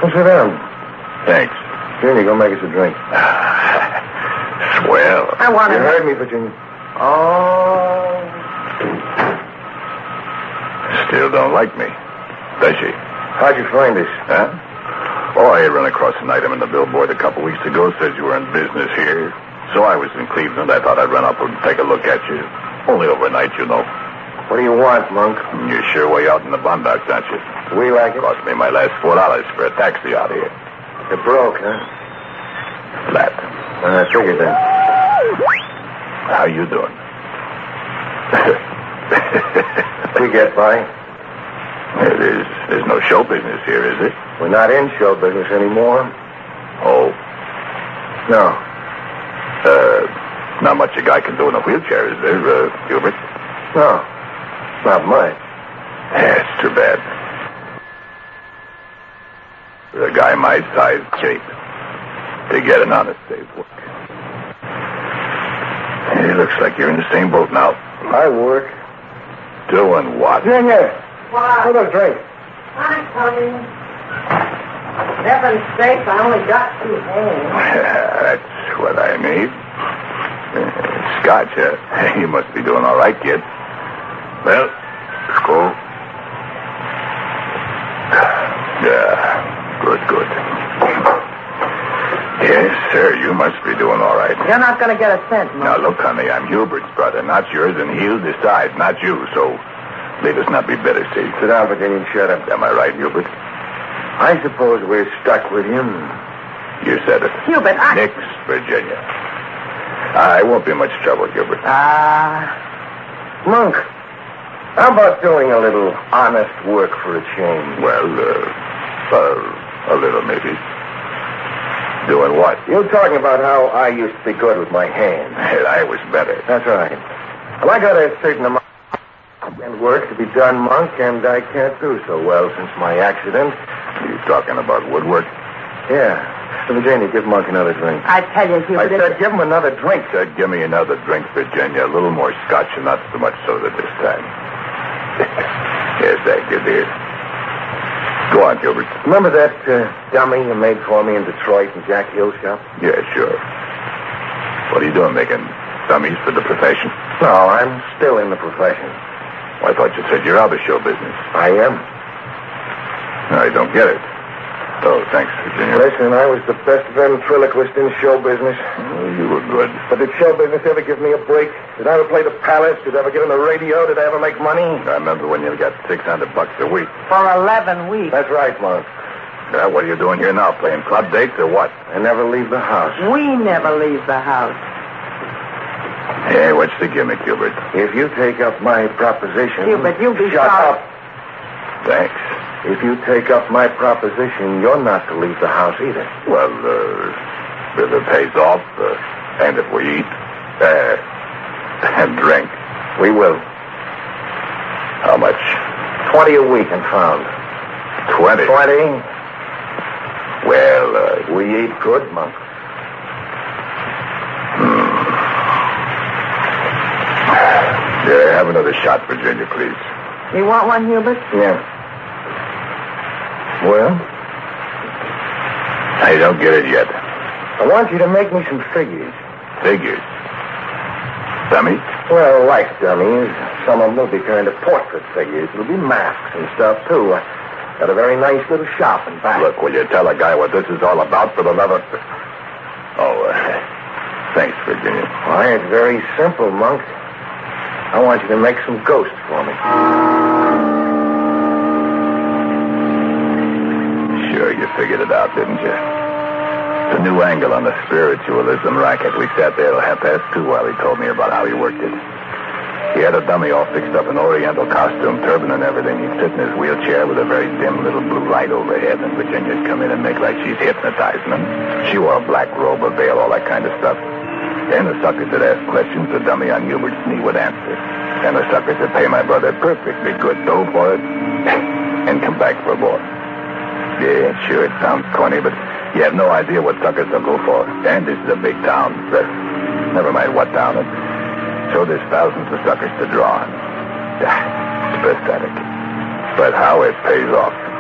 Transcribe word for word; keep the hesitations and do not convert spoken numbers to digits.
Well, sit down. Thanks. Virginia, go make us a drink. Swell. I want You to... heard me, Virginia. Oh. Still don't like me, does she? How'd you find us? Huh? Oh, I ran across an item in the billboard a couple weeks ago. Says you were in business here. So I was in Cleveland. I thought I'd run up and take a look at you. Only overnight, you know. What do you want, Monk? You're sure way out in the Bondocks, aren't you? We like it. Cost me my last four dollars for a taxi out here. You're broke, huh? Flat. I figured that. How you doing? We get by. There's, there's no show business here, is it? We're not in show business anymore. Oh. No. Uh, not much a guy can do in a wheelchair, is there, uh, Hubert? No. Not much. Yeah, it's too bad. For a guy my size, shape, to get an honest day's work. It looks like you're in the same boat now. I work. Doing what? Virginia, What? have a drink. I'm coming. Heaven's sake, I only got two hands. That's what I need. Uh, Scotch, huh? You must be doing all right, kid. Well, school. Yeah, good, good. Yes, sir, you must be doing all right. You're not going to get a cent, Now, Monk. look, honey, I'm Hubert's brother, not yours, and he'll decide, not you, so let us not be better, see? Sit down, Virginia, and shut up. Am I right, Hubert? I suppose we're stuck with him. You said it. Hubert, I... Nix, Virginia. I won't be much trouble, Hubert. Ah. Monk, how about doing a little honest work for a change? Well, uh, uh, a little maybe. Doing what? You're talking about how I used to be good with my hands. I was better. That's right. Well, I got a certain amount of work to be done, Monk, and I can't do so well since my accident. You talking about woodwork? Yeah. So, Virginia, give Monk another drink. I tell you, I Hubert... said give him another drink. Said, give me another drink, Virginia. A little more scotch and not so much soda this time. Yes, thank you, dear. Go on, Gilbert. Remember that uh, dummy you made for me in Detroit in Jack Hill's shop? Yeah, sure. What are you doing, making dummies for the profession? No, I'm still in the profession. Well, I thought you said you're out of show business. I am. I don't get it. Oh, thanks, Virginia. Listen, I was the best ventriloquist in show business. Oh, you were good. But did show business ever give me a break? Did I ever play the Palace? Did I ever get on the radio? Did I ever make money? I remember when you got six hundred bucks a week. For eleven weeks. That's right, Monk. Uh, what are you doing here now? Playing club dates or what? I never leave the house. We never leave the house. Hey, what's the gimmick, Gilbert? If you take up my proposition... Hubert, you'll be Shut sorry. up. Thanks. If you take up my proposition, you're not to leave the house either. Well, uh, if it pays off, uh, and if we eat, uh, and drink. We will. How much? Twenty a week and found. Twenty. Twenty? Well, uh, We eat good, Monk. hmm. Yeah, have another shot, Virginia, please. You want one, Hubert? Yeah. Well? I don't get it yet. I want you to make me some figures. Figures. Dummies? Well, like dummies. Some of them will be kind of portrait figures. It'll be masks and stuff, too. I got a very nice little shop in back. Look, will you tell a guy what this is all about for the love of... Oh, uh, thanks, Virginia. Why, it's very simple, Monk. I want you to make some ghosts for me. Sure, you figured it out, didn't you? It's a new angle on the spiritualism racket. We sat there till half past two while he told me about how he worked it. He had a dummy all fixed up in Oriental costume, turban and everything. He'd sit in his wheelchair with a very dim little blue light overhead, and Virginia'd come in and make like she's hypnotizing him. She wore a black robe, a veil, all that kind of stuff. And the suckers would ask questions, the dummy on Hubert's knee would answer. And the suckers would pay my brother perfectly good dough for it and come back for more. Yeah, sure, it sounds corny, but you have no idea what suckers they'll go for. And this is a big town. But never mind what town. It, so there's thousands of suckers to draw on. It's pathetic. But how it pays off.